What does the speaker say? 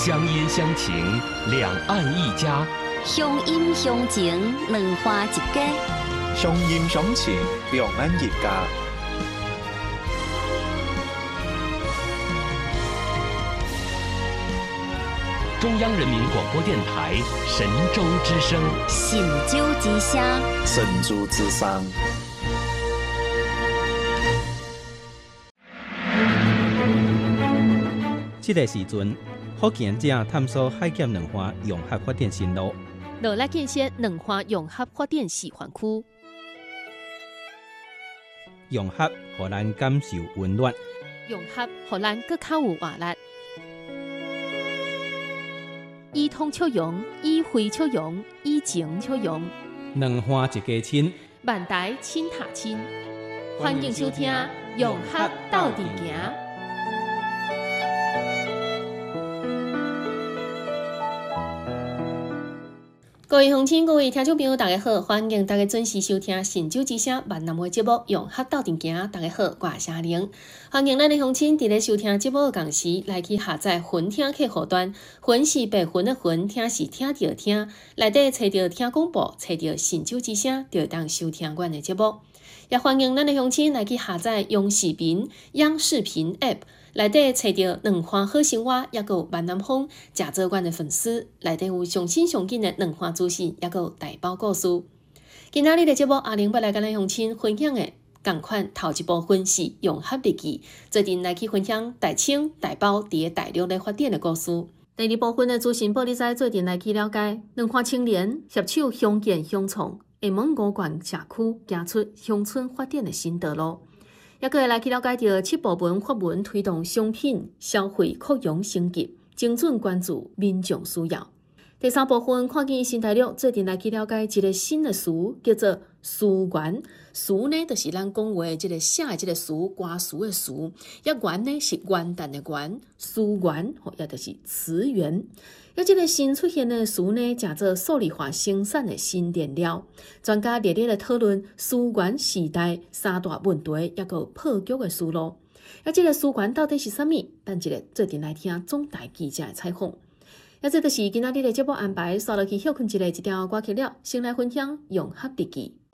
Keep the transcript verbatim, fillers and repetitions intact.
乡音乡情，两岸一家； 乡音乡情，两花一家； 乡音乡情，两岸一家。 中央人民广播电台神州之声， 神州之声， 神州之声。 这个时阵，福建正探索海咸两岸融合发展新路， 落来建设两岸融合发展示范区。 融合互咱感受温暖， 融合互咱更较有活力。以通促融，以惠促融，以情促融。 两岸一家亲， 万台亲塔亲。欢迎收听《融合斗阵行》。各位乡亲、各位听众朋友，大家好，欢迎大家准时收听《神州之声》闽南话节目《融合斗阵行》。大家好，我是夏玲。欢迎咱的乡亲伫咧收听节目的同时，来去下载云听客户端，云是白云的云，听是听着听，内底找着听广播，找着《神州之声》，就会当收听阮的节目。也欢迎咱的乡亲来去下载央视频、央视频 App。内底找到两岸好生活，也有闽南风，诚做阮的粉丝。内底有上新上紧的两岸资讯，也有大包故事。今仔日的节目，阿玲要来跟咱乡亲分享的，同款头一部分是融合日记，最近来去分享大清、大包伫大陆咧发展的故事。第二部分的资讯，报你知最近来去了解两岸青年携手乡建乡创，厦门五县社区行出乡村发展的新道路。也可会来去了解到七部门发文推动商品消费扩容升级，精准关注民众需要。第三部分看见新大陆最近来去了解一个新的词，叫做词源。词呢，就是咱讲话的这个写的这个词，歌词的词。也源呢是元旦的元，词源吼，也就是词源。要这个新出现的词呢，叫做数理化生产的新原料。专家热烈的讨论词源时代三大问题，也有破局的思路。要这个词源到底是啥物？等一个最近来听总台记者的采访。也这就是今仔日的节目安排，刷落去休困一下一条歌曲了，先来分享融合日记。